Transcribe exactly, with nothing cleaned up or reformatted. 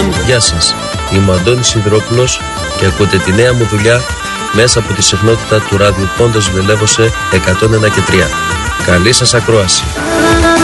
Γεια σας, είμαι ο Αντώνης Σιδηρόπουλος και ακούτε τη νέα μου δουλειά μέσα από τη συχνότητα του ράδιου Πόντος Βελεύωσε εκατόν ένα και τρία. Καλή σας ακρόαση.